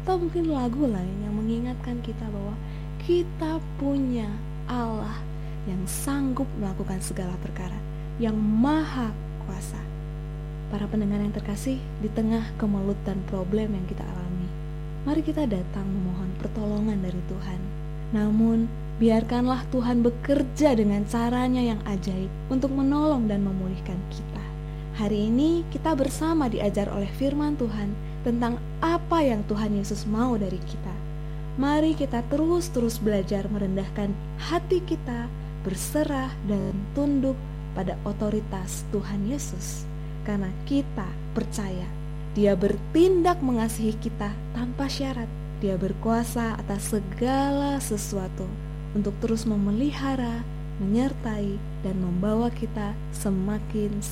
atau mungkin lagu lain yang mengingatkan kita bahwa kita punya Allah yang sanggup melakukan segala perkara, yang maha kuasa. Para pendengar yang terkasih, di tengah kemelut dan problem yang kita alami, mari kita datang memohon pertolongan dari Tuhan. Namun, biarkanlah Tuhan bekerja dengan caranya yang ajaib untuk menolong dan memulihkan kita. Hari ini kita bersama diajar oleh firman Tuhan tentang apa yang Tuhan Yesus mau dari kita. Mari kita terus belajar merendahkan hati kita, berserah dan tunduk pada otoritas Tuhan Yesus. Karena kita percaya Dia bertindak mengasihi kita tanpa syarat. Dia berkuasa atas segala sesuatu untuk terus memelihara, menyertai, dan membawa kita semakin